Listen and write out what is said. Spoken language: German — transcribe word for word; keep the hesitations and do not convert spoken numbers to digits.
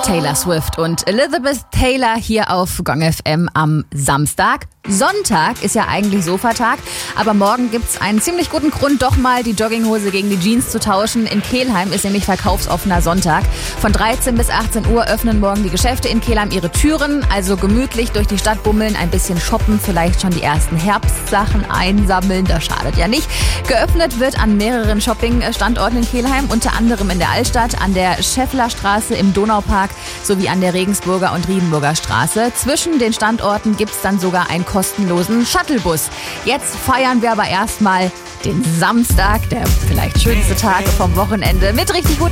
Taylor Swift und Elizabeth Taylor hier auf Gong F M am Samstag. Sonntag ist ja eigentlich Sofatag, aber morgen gibt's einen ziemlich guten Grund, doch mal die Jogginghose gegen die Jeans zu tauschen. In Kelheim ist nämlich verkaufsoffener Sonntag. Von dreizehn bis achtzehn Uhr öffnen morgen die Geschäfte in Kelheim ihre Türen. Also gemütlich durch die Stadt bummeln, ein bisschen shoppen, vielleicht schon die ersten Herbstsachen einsammeln, das schadet ja nicht. Geöffnet wird an mehreren Shopping-Standorten in Kelheim, unter anderem in der Altstadt, an der Schefflerstraße, im Donaupark sowie an der Regensburger und Riedenburger Straße. Zwischen den Standorten gibt's dann sogar einen kostenlosen Shuttlebus. Jetzt feiern wir aber erstmal den Samstag, der vielleicht schönste Tag vom Wochenende, mit richtig gut